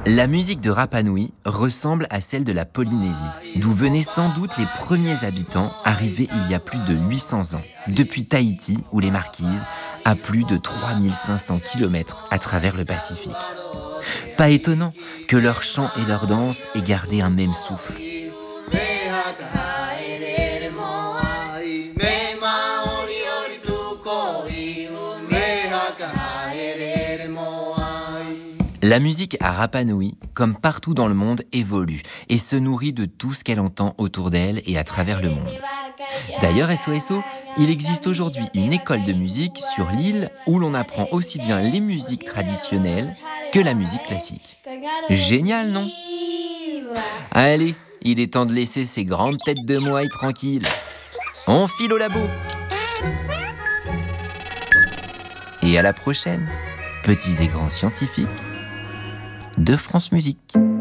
La musique de Rapa Nui ressemble à celle de la Polynésie, d'où venaient sans doute les premiers habitants arrivés il y a plus de 800 ans, depuis Tahiti ou les Marquises, à plus de 3500 km à travers le Pacifique. Pas étonnant que leur chant et leur danse aient gardé un même souffle. La musique à Rapa Nui, comme partout dans le monde, évolue et se nourrit de tout ce qu'elle entend autour d'elle et à travers le monde. D'ailleurs, SOSO, il existe aujourd'hui une école de musique sur l'île où l'on apprend aussi bien les musiques traditionnelles que la musique classique. Génial, non ? Allez, il est temps de laisser ces grandes têtes de moailles tranquilles. On file au labo. Et à la prochaine, petits et grands scientifiques de France Musique.